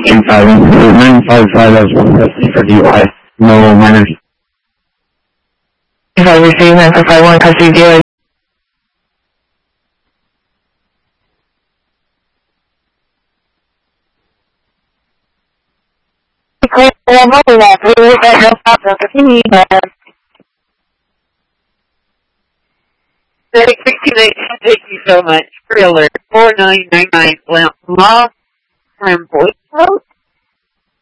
955 for DUI. No minors. If I receive 9551 custody DUI. I'm hoping that we will get help out for continue, man. 668, thank you so much. Trailer 4999 Law from Boyd Road.